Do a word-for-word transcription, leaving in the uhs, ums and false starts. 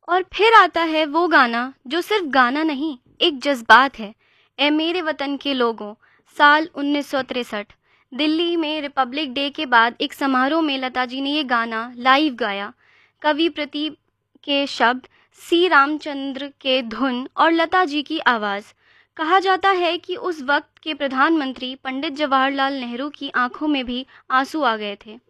और फिर आता है वो गाना जो सिर्फ गाना नहीं, एक जज्बात है। ए मेरे वतन के लोगों, साल उन्नीस सौ तिरसठ दिल्ली में रिपब्लिक डे के बाद एक समारोह में लता जी ने ये गाना लाइव गाया। कवि प्रदीप के शब्द, सी रामचंद्र के धुन और लता जी की आवाज़। कहा जाता है कि उस वक्त के प्रधानमंत्री पंडित जवाहरलाल नेहरू की आंखों में भी आंसू आ गए थे।